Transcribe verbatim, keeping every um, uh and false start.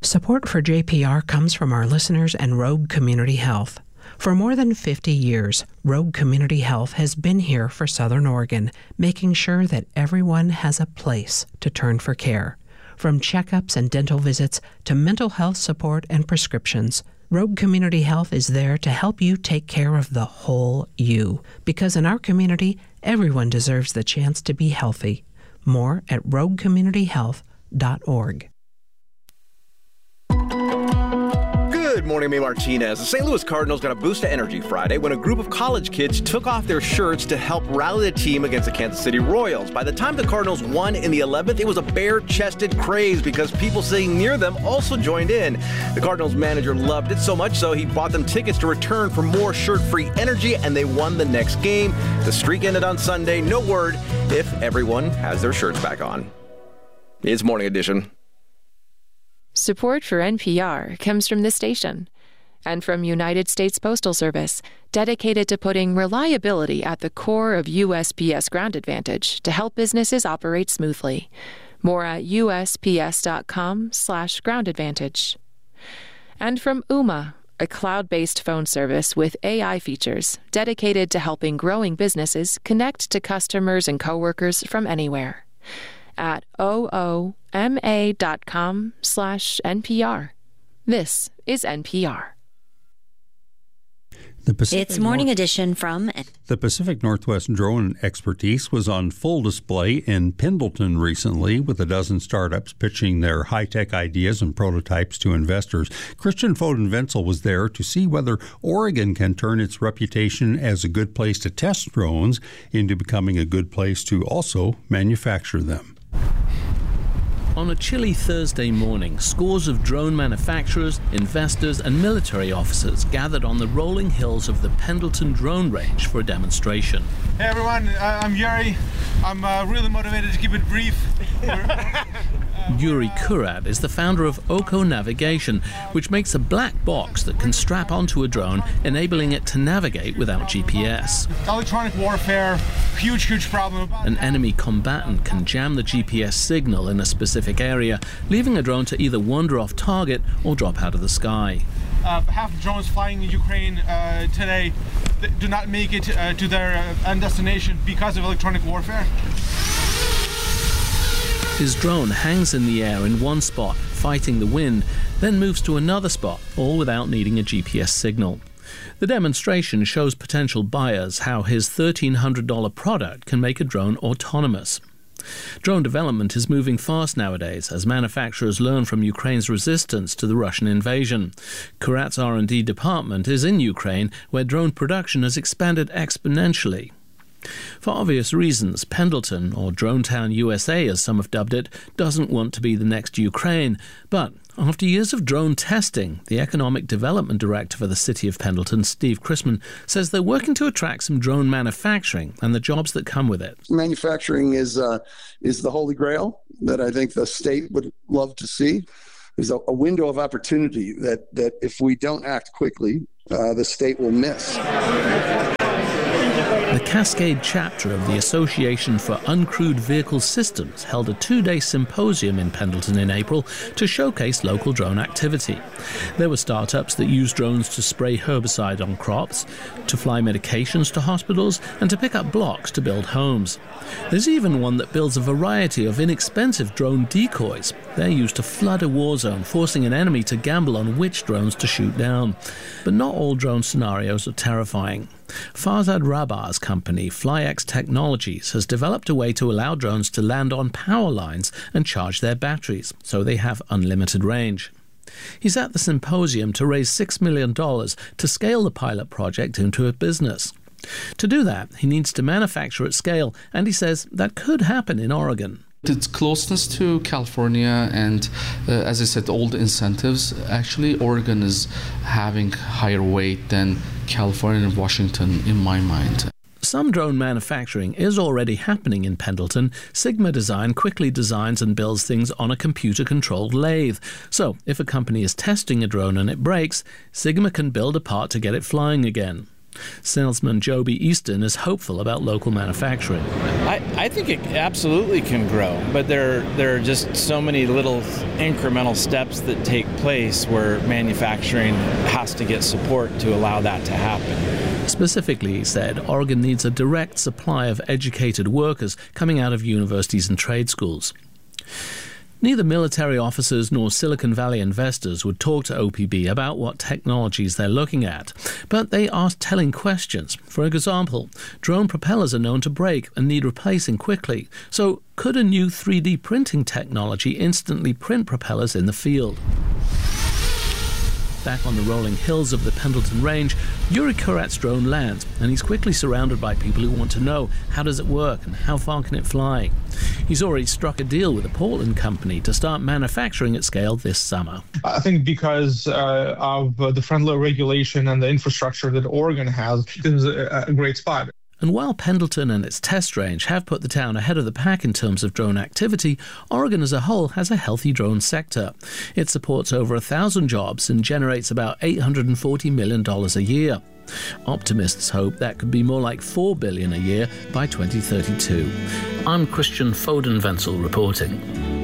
Support for J P R comes from our listeners and Rogue Community Health. For more than fifty years, Rogue Community Health has been here for Southern Oregon, making sure that everyone has a place to turn for care. From checkups and dental visits to mental health support and prescriptions, Rogue Community Health is there to help you take care of the whole you. Because in our community, everyone deserves the chance to be healthy. More at rogue community health dot org. Good morning, May Martinez. The Saint Louis Cardinals got a boost of energy Friday when a group of college kids took off their shirts to help rally the team against the Kansas City Royals. By the time the Cardinals won in the eleventh, it was a bare-chested craze because people sitting near them also joined in. The Cardinals manager loved it so much so he bought them tickets to return for more shirt-free energy, and they won the next game. The streak ended on Sunday. No word if everyone has their shirts back on. It's Morning Edition. Support for N P R comes from this station and from United States Postal Service, dedicated to putting reliability at the core of U S P S Ground Advantage to help businesses operate smoothly. More at U S P S dot com slash ground advantage. And from Ooma, a cloud-based phone service with A I features dedicated to helping growing businesses connect to customers and coworkers from anywhere. At ooma dot com slash N P R. This is N P R. The Pacific It's Morning North- Edition from... The Pacific Northwest drone expertise was on full display in Pendleton recently, with a dozen startups pitching their high-tech ideas and prototypes to investors. Christian Foden-Wenzel was there to see whether Oregon can turn its reputation as a good place to test drones into becoming a good place to also manufacture them. On a chilly Thursday morning, scores of drone manufacturers, investors and military officers gathered on the rolling hills of the Pendleton Drone Range for a demonstration. Hey everyone, uh, I'm Yuri. I'm uh, really motivated to keep it brief. Yuri Kurat is the founder of Oko Navigation, which makes a black box that can strap onto a drone, enabling it to navigate without G P S. Electronic warfare, huge, huge problem. An enemy combatant can jam the G P S signal in a specific area, leaving a drone to either wander off target or drop out of the sky. Uh, half the drones flying in Ukraine uh, today do not make it uh, to their uh, end destination because of electronic warfare. His drone hangs in the air in one spot, fighting the wind, then moves to another spot, all without needing a G P S signal. The demonstration shows potential buyers how his thirteen hundred dollars product can make a drone autonomous. Drone development is moving fast nowadays as manufacturers learn from Ukraine's resistance to the Russian invasion. Kurat's R and D department is in Ukraine, where drone production has expanded exponentially. For obvious reasons, Pendleton, or Dronetown, U S A as some have dubbed it, doesn't want to be the next Ukraine. But after years of drone testing, the Economic Development Director for the City of Pendleton, Steve Chrisman, says they're working to attract some drone manufacturing and the jobs that come with it. Manufacturing is uh, is the holy grail that I think the state would love to see. There's a, a window of opportunity that, that if we don't act quickly, uh, the state will miss. The Cascade chapter of the Association for Uncrewed Vehicle Systems held a two-day symposium in Pendleton in April to showcase local drone activity. There were startups that use drones to spray herbicide on crops, to fly medications to hospitals, and to pick up blocks to build homes. There's even one that builds a variety of inexpensive drone decoys. They're used to flood a war zone, forcing an enemy to gamble on which drones to shoot down. But not all drone scenarios are terrifying. Farzad Rabar's company, FlyX Technologies, has developed a way to allow drones to land on power lines and charge their batteries, so they have unlimited range. He's at the symposium to raise six million dollars to scale the pilot project into a business. To do that, he needs to manufacture at scale, and he says that could happen in Oregon. Its closeness to California and, uh, as I said, all the incentives, actually Oregon is having higher weight than California and Washington in my mind. Some drone manufacturing is already happening in Pendleton. Sigma Design quickly designs and builds things on a computer-controlled lathe. So, if a company is testing a drone and it breaks, Sigma can build a part to get it flying again. Salesman Joby Easton is hopeful about local manufacturing. I, I think it absolutely can grow, but there, there are just so many little incremental steps that take place where manufacturing has to get support to allow that to happen. Specifically, he said, Oregon needs a direct supply of educated workers coming out of universities and trade schools. Neither military officers nor Silicon Valley investors would talk to O P B about what technologies they're looking at, but they asked telling questions. For example, drone propellers are known to break and need replacing quickly, so could a new three D printing technology instantly print propellers in the field? Back on the rolling hills of the Pendleton Range, Yuri Kurat's drone lands, and he's quickly surrounded by people who want to know how does it work and how far can it fly. He's already struck a deal with a Portland company to start manufacturing at scale this summer. I think because uh, of uh, the friendly regulation and the infrastructure that Oregon has, this is a, a great spot. And while Pendleton and its test range have put the town ahead of the pack in terms of drone activity, Oregon as a whole has a healthy drone sector. It supports over a thousand jobs and generates about eight hundred forty million dollars a year. Optimists hope that could be more like four billion dollars a year by twenty thirty-two. I'm Christian Foden-Wenzel reporting.